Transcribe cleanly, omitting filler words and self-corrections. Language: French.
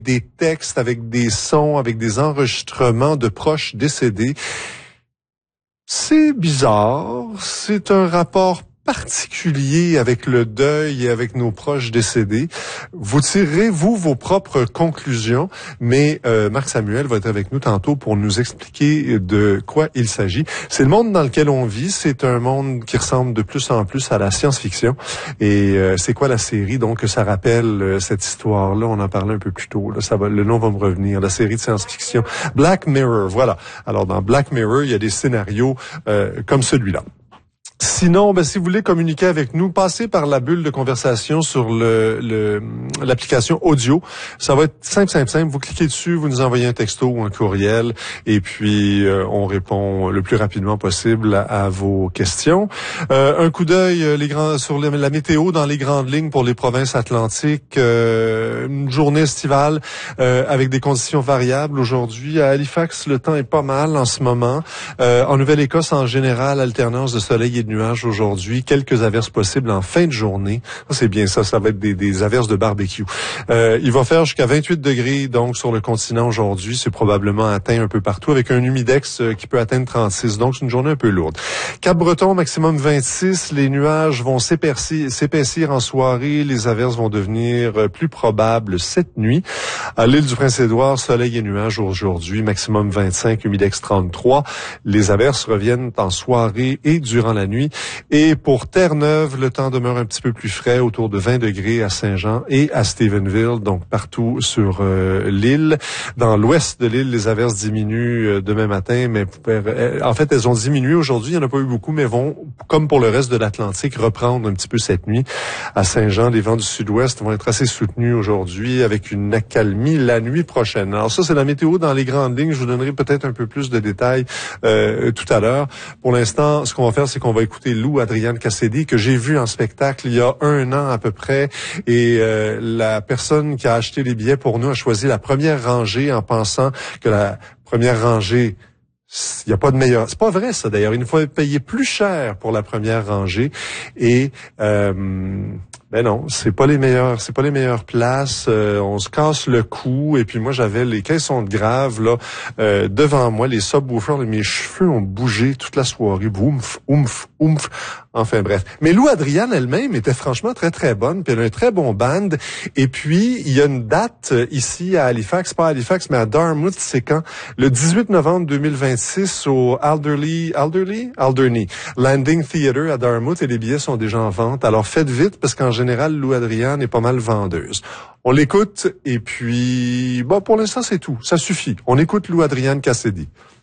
des textes, avec des sons, avec des enregistrements de proches décédés. C'est bizarre, c'est un rapport particulier avec le deuil et avec nos proches décédés. Vous tirerez, vos propres conclusions, mais Marc Samuel va être avec nous tantôt pour nous expliquer de quoi il s'agit. C'est le monde dans lequel on vit, c'est un monde qui ressemble de plus en plus à la science-fiction. Et c'est quoi la série? Donc, ça rappelle cette histoire-là, on en parlait un peu plus tôt. Là, le nom va me revenir, la série de science-fiction. Black Mirror, voilà. Alors, dans Black Mirror, il y a des scénarios comme celui-là. Sinon, si vous voulez communiquer avec nous, passez par la bulle de conversation sur l'application audio. Ça va être simple. Vous cliquez dessus, vous nous envoyez un texto ou un courriel, et puis on répond le plus rapidement possible à vos questions. Un coup d'œil sur la météo dans les grandes lignes pour les provinces atlantiques. Une journée estivale avec des conditions variables aujourd'hui. À Halifax, le temps est pas mal en ce moment. En Nouvelle-Écosse, en général, alternance de soleil et de nuages aujourd'hui, quelques averses possibles en fin de journée. C'est bien ça va être des averses de barbecue. Il va faire jusqu'à 28 degrés donc sur le continent aujourd'hui, c'est probablement atteint un peu partout avec un humidex qui peut atteindre 36, donc c'est une journée un peu lourde. Cap-Breton, maximum 26, les nuages vont s'épaissir en soirée, les averses vont devenir plus probables cette nuit. À l'île du Prince-Édouard, soleil et nuages aujourd'hui, maximum 25, humidex 33. Les averses reviennent en soirée et durant la nuit. Et pour Terre-Neuve, le temps demeure un petit peu plus frais, autour de 20 degrés à Saint-Jean et à Stephenville, donc partout sur l'île. Dans l'ouest de l'île, les averses diminuent demain matin, mais en fait, elles ont diminué aujourd'hui. Il n'y en a pas eu beaucoup, mais vont, comme pour le reste de l'Atlantique, reprendre un petit peu cette nuit. À Saint-Jean, les vents du sud-ouest vont être assez soutenus aujourd'hui, avec une accalmie la nuit prochaine. Alors ça, c'est la météo dans les grandes lignes. Je vous donnerai peut-être un peu plus de détails tout à l'heure. Pour l'instant, ce qu'on va faire, c'est qu'on va écouter Lou Adrian Cassidy, que j'ai vu en spectacle il y a 1 an à peu près, et la personne qui a acheté les billets pour nous a choisi la première rangée en pensant que la première rangée, il n'y a pas de meilleur. C'est pas vrai ça d'ailleurs. Il nous faut payer plus cher pour la première rangée et non, c'est pas les meilleures places. On se casse le cou et puis moi j'avais les caissons de grave là devant moi, les subwoofers, mes cheveux ont bougé toute la soirée. Oumf, oumf, oumf. Enfin bref. Mais Lou Adrian elle-même était franchement très très bonne, puis elle a un très bon band. Et puis il y a une date ici à Halifax, pas à Halifax mais à Dartmouth, c'est quand? Le 18 novembre 2026 au Alderney Landing Theatre à Dartmouth, et les billets sont déjà en vente. Alors faites vite parce qu'en général Lou Adrian est pas mal vendeuse. On l'écoute et puis pour l'instant c'est tout, ça suffit. On écoute Lou Adrian Cassidy.